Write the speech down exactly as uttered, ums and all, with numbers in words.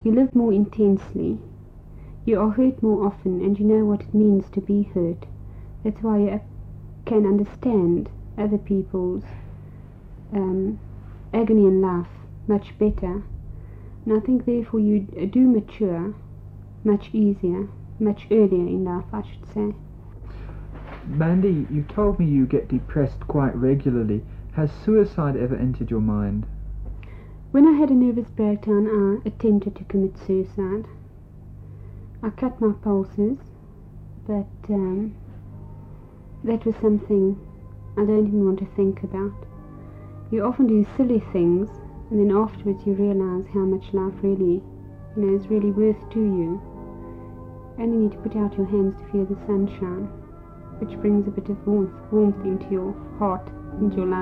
You live more intensely. You are hurt more often, and you know what it means to be hurt. That's why you can understand other people's um, agony in life much better. And I think therefore you do mature much easier, much earlier in life, I should say. Mandy, you told me you get depressed quite regularly. Has suicide ever entered your mind? When I had a nervous breakdown, I attempted to commit suicide. I cut my pulses, but um, that was something I don't even want to think about. You often do silly things, and then afterwards you realize how much life really, you know, is really worth to you. You only need to put out your hands to feel the sunshine, which brings a bit of warmth, warmth into your heart and your life.